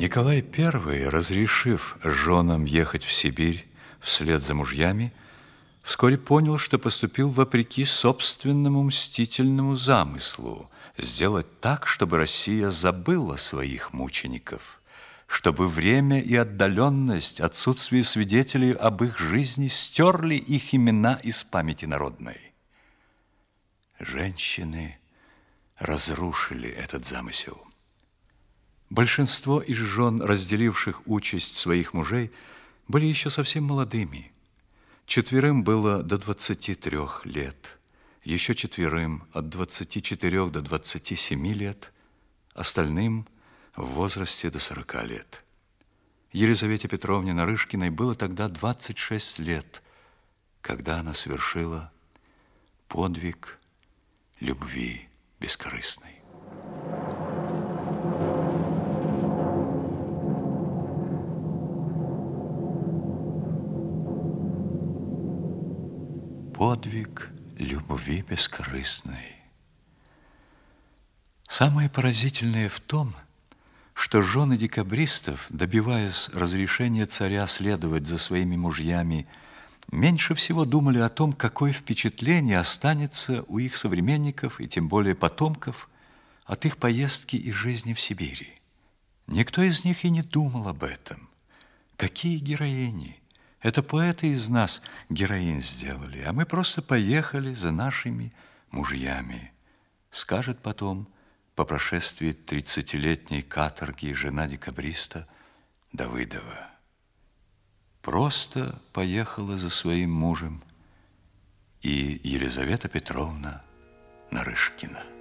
Николай I, разрешив женам ехать в Сибирь вслед за мужьями, вскоре понял, что поступил вопреки собственному мстительному замыслу сделать так, чтобы Россия забыла своих мучеников, чтобы время и отдаленность, отсутствие свидетелей об их жизни стерли их имена из памяти народной. Женщины разрушили этот замысел. Большинство из жен, разделивших участь своих мужей, были еще совсем молодыми. 4 было до 23 лет, еще 4 от 24 до 27 лет, остальным в возрасте до 40 лет. Елизавете Петровне Нарышкиной было тогда 26 лет, когда она совершила подвиг любви бескорыстной. Подвиг любви бескорыстной. Самое поразительное в том, что жены декабристов, добиваясь разрешения царя следовать за своими мужьями, меньше всего думали о том, какое впечатление останется у их современников и тем более потомков от их поездки и жизни в Сибири. Никто из них и не думал об этом. Какие героини! Это поэты из нас героинь сделали, а мы просто поехали за нашими мужьями. Скажет потом, по прошествии 30-летней каторги, жена декабриста Давыдова. Просто поехала за своим мужем и Елизавета Петровна Нарышкина.